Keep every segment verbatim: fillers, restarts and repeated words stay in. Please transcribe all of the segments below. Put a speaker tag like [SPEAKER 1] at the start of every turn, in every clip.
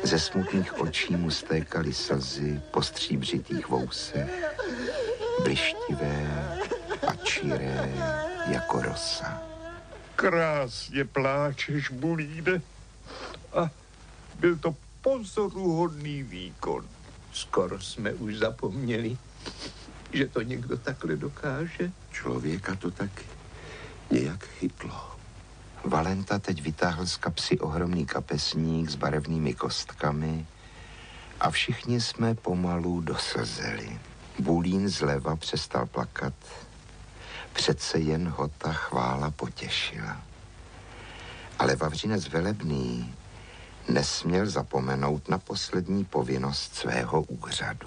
[SPEAKER 1] Ze smutných očí mu stékaly slzy po stříbřitých vousech, blištivé a čiré jako rosa.
[SPEAKER 2] Krásně pláčeš, Bulíne. A byl to pozoruhodný výkon. Skoro jsme už zapomněli, že to někdo takhle dokáže.
[SPEAKER 3] Člověka to tak nějak chytlo.
[SPEAKER 1] Valenta teď vytáhl z kapsy ohromný kapesník s barevnými kostkami a všichni jsme pomalu doslzeli. Bulín zleva přestal plakat. Přece jen ho ta chvála potěšila. Ale Vavřinec Velebný nesměl zapomenout na poslední povinnost svého úřadu.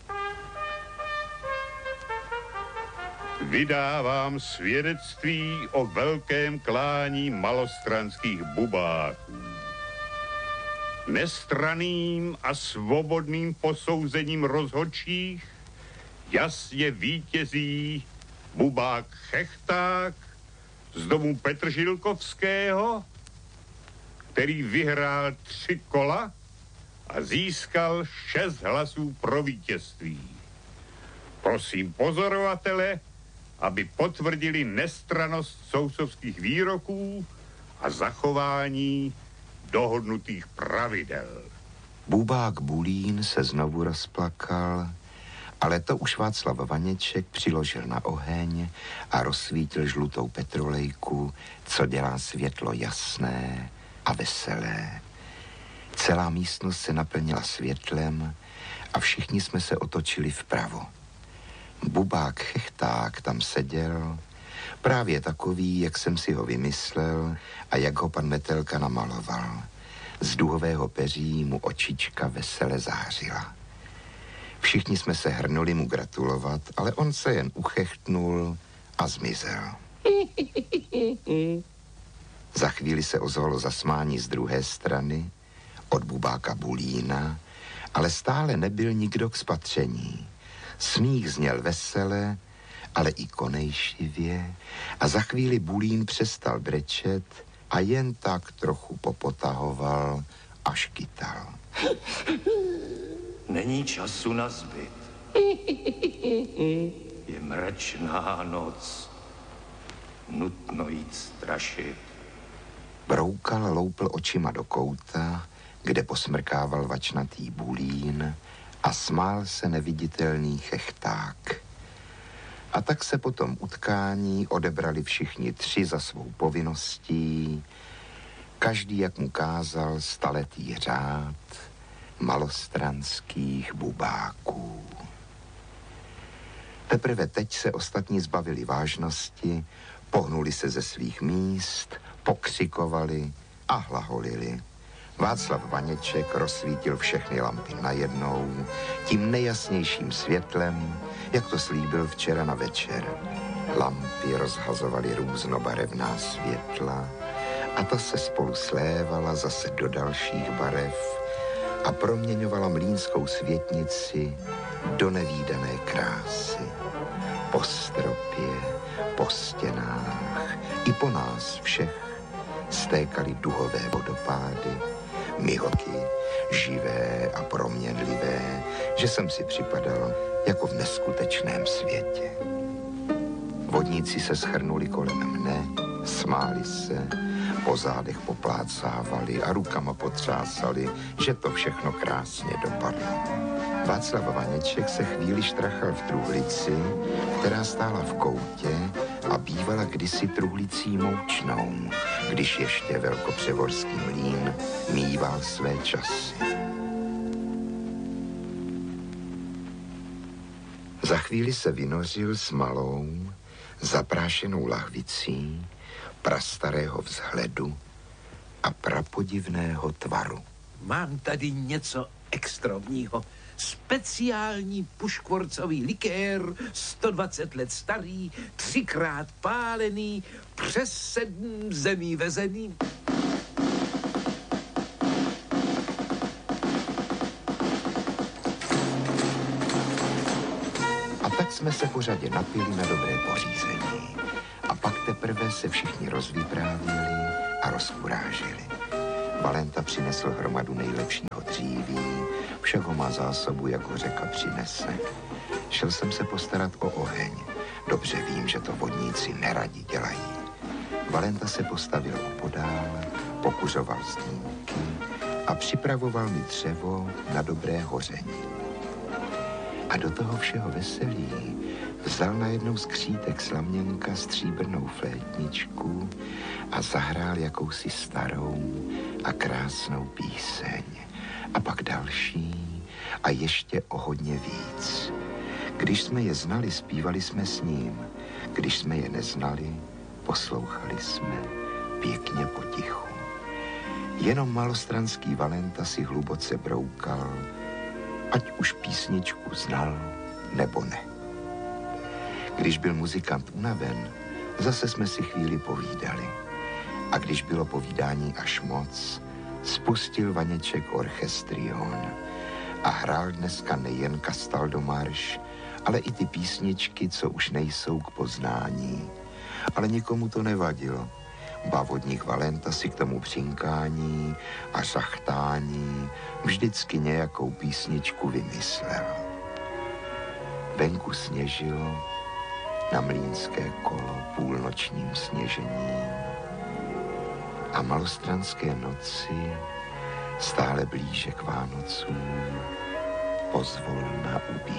[SPEAKER 2] Vydávám svědectví o velkém klání malostranských bubáků. Nestraným a svobodným posouzením rozhodčích jasně vítězí bubák Chechták z domu Petržilkovského, který vyhrál tři kola a získal šest hlasů pro vítězství. Prosím pozorovatele, aby potvrdili nestrannost soudcovských výroků a zachování dohodnutých pravidel.
[SPEAKER 1] Bubák Bulín se znovu rozplakal, ale to už Václav Vaněček přiložil na oheň a rozsvítil žlutou petrolejku, co dělá světlo jasné a veselé. Celá místnost se naplnila světlem a všichni jsme se otočili vpravo. Bubák Chechták tam seděl, právě takový, jak jsem si ho vymyslel a jak ho pan Metelka namaloval. Z duhového peří mu očička vesele zářila. Všichni jsme se hrnuli mu gratulovat, ale on se jen uchechtnul a zmizel. Za chvíli se ozvalo zasmání z druhé strany, od Bubáka Bulína, ale stále nebyl nikdo k spatření. Smích zněl vesele, ale i konejšivě a za chvíli Bulín přestal brečet a jen tak trochu popotahoval a škytal.
[SPEAKER 4] Není času na zbyt. Je mračná noc. Nutno jít strašit.
[SPEAKER 1] Broukal loupl očima do kouta, kde posmrkával vačnatý Bulín a smál se neviditelný Chechták. A tak se po tom utkání odebrali všichni tři za svou povinností, každý, jak mu kázal, staletý řád malostranských bubáků. Teprve teď se ostatní zbavili vážnosti, pohnuli se ze svých míst, pokřikovali a hlaholili. Václav Vaněček rozsvítil všechny lampy najednou, tím nejjasnějším světlem, jak to slíbil včera na večer. Lampy rozhazovaly různobarevná světla a ta se spolu slévala zase do dalších barev a proměňovala mlýnskou světnici do nevídané krásy. Po stropě, po stěnách i po nás všech stékaly duhové vodopády, myhoky, živé a proměnlivé, že jsem si připadal jako v neskutečném světě. Vodníci se shrnuli kolem mne, smáli se, po zádech poplácávali a rukama potřásali, že to všechno krásně dopadlo. Václav Vaněček se chvíli štrachal v truhlici, která stála v koutě a bývala kdysi truhlicí moučnou, když ještě velkopřevorský mlýn mýval své časy. Za chvíli se vynořil s malou, zaprášenou lahvicí, prastarého vzhledu a prapodivného tvaru.
[SPEAKER 5] Mám tady něco extrovního. Speciální puškvorcový likér, sto dvacet let starý, třikrát pálený, přes sedm zemí vezený.
[SPEAKER 1] A tak jsme se pořadě napili na dobré pořízení. A pak teprve se všichni rozvyprávěli a rozkurážili. Valenta přinesl hromadu nejlepšího dříví, všeho má zásobu, jak ho řeka přinese. Šel jsem se postarat o oheň. Dobře vím, že to vodníci neradi dělají. Valenta se postavil opodál, pokuřoval stínky a připravoval mi dřevo na dobré hoření. A do toho všeho veselí vzal najednou z křítek slaměnka stříbrnou flétničku a zahrál jakousi starou a krásnou píseň. A pak další a ještě o hodně víc. Když jsme je znali, zpívali jsme s ním. Když jsme je neznali, poslouchali jsme pěkně potichu. Jenom malostranský Valenta si hluboce broukal, ať už písničku znal nebo ne. Když byl muzikant unaven, zase jsme si chvíli povídali. A když bylo povídání až moc, spustil Vaněček orchestrion a hrál dneska nejen Castaldo marš, ale i ty písničky, co už nejsou k poznání. Ale nikomu to nevadilo. Bavodník Valenta si k tomu přinkání a řachtání vždycky nějakou písničku vymyslel. Venku sněžilo, na mlýnské kolo půlnočním sněžením a malostranské noci stále blíže k Vánocům pozvolna ubíhaly.